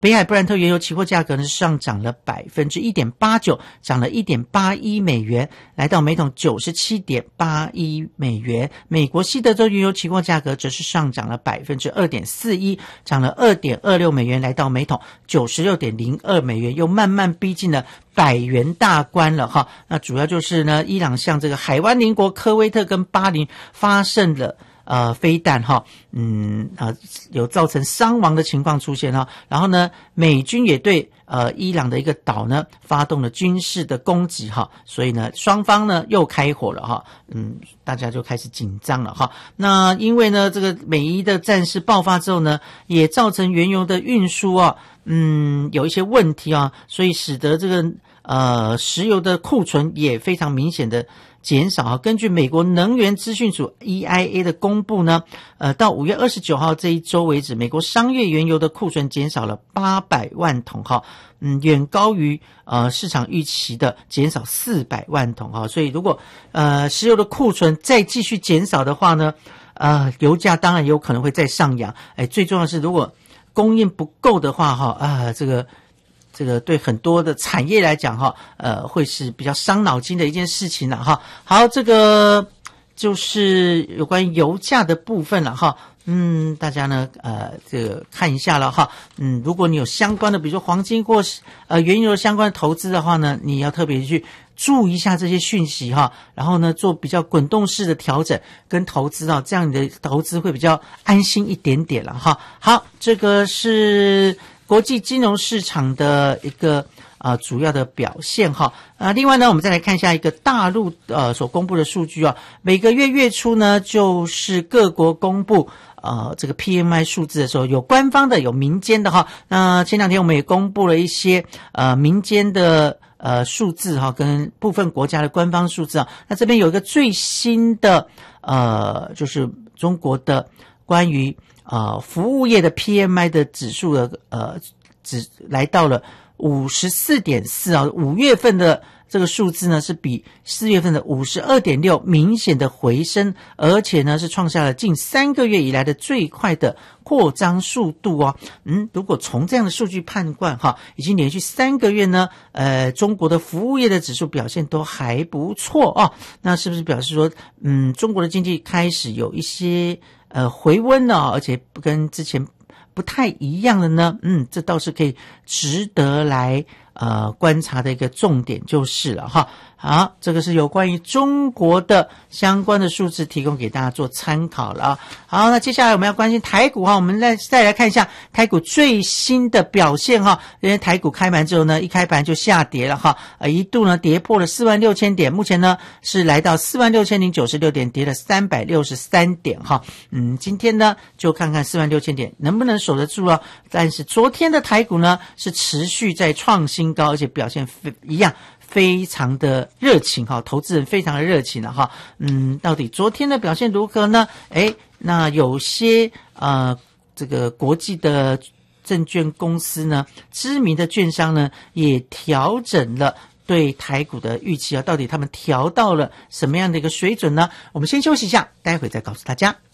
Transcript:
北海布兰特原油期货价格呢上涨了 1.89%， 涨了 1.81 美元，来到每桶 97.81 美元。美国西德州原油期货价格则是上涨了 2.41%， 涨了 2.26 美元，来到每桶 96.02 美元，又慢慢逼近了100元大关了哈。那主要就是呢，伊朗向这个海湾邻国科威特跟巴林发射了飞弹哈，有造成伤亡的情况出现哈。然后呢，美军也对伊朗的一个岛呢发动了军事的攻击哈，所以呢，双方呢又开火了哈，大家就开始紧张了哈。那因为呢，这个美伊的战事爆发之后呢，也造成原油的运输有一些问题啊，所以使得这个石油的库存也非常明显的减少。根据美国能源资讯署 EIA 的公布呢，到5月29号这一周为止，美国商业原油的库存减少了800万桶哈，远高于市场预期的减少400万桶哈。所以如果石油的库存再继续减少的话呢，油价当然有可能会再上扬。最重要的是如果供应不够的话哈，这个对很多的产业来讲哈，会是比较伤脑筋的一件事情了哈。好，这个就是有关于油价的部分了哈。大家呢这个看一下了哈。如果你有相关的比如说黄金或原油相关的投资的话呢，你要特别去注意一下这些讯息哈，然后呢做比较滚动式的调整跟投资这样你的投资会比较安心一点点了哈。好，这个是国际金融市场的一个主要的表现哈。另外呢，我们再来看一下一个大陆所公布的数据每个月月初呢，就是各国公布这个 PMI 数字的时候，有官方的有民间的哈。那前两天我们也公布了一些民间的数字哈，跟部分国家的官方数字那这边有一个最新的就是中国的关于服务业的 PMI 的指数的来到了 54.4 5月份的这个数字呢是比4月份的 52.6 明显的回升，而且呢是创下了近3个月以来的最快的扩张速度如果从这样的数据判断已经连续3个月呢中国的服务业的指数表现都还不错那是不是表示说中国的经济开始有一些回温了而且跟之前不太一样的呢这倒是可以值得来观察的一个重点就是了哈。好，这个是有关于中国的相关的数字提供给大家做参考了好，那接下来我们要关心台股我们再来看一下台股最新的表现因为台股开盘之后呢，一开盘就下跌了一度呢跌破了46000点，目前呢是来到46096点，跌了363点今天呢就看看46000点能不能守得住但是昨天的台股呢是持续在创新高，而且表现一样非常的热情投资人非常的热情到底昨天的表现如何呢？那有些这个国际的证券公司呢，知名的券商呢也调整了对台股的预期到底他们调到了什么样的一个水准呢？我们先休息一下，待会再告诉大家。